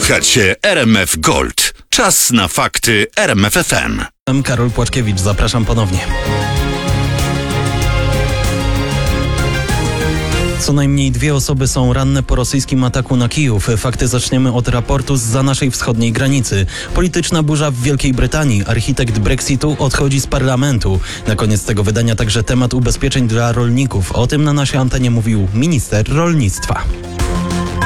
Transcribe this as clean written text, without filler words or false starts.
Słuchacie RMF Gold. Czas na fakty RMF FM. Karol Płaczkiewicz, zapraszam ponownie. Co najmniej 2 osoby są ranne po rosyjskim ataku na Kijów. Fakty zaczniemy od raportu zza naszej wschodniej granicy. Polityczna burza w Wielkiej Brytanii. Architekt Brexitu odchodzi z parlamentu. Na koniec tego wydania także temat ubezpieczeń dla rolników. O tym na naszej antenie mówił minister rolnictwa.